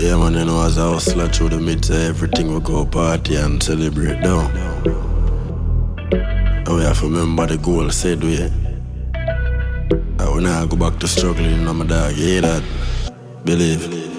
Yeah, man, you know, as I hustle through the midst of everything, we go party and celebrate down. And we have to remember the goal said we. And we now go back to struggling, you know, my dog, you hear that? Believe.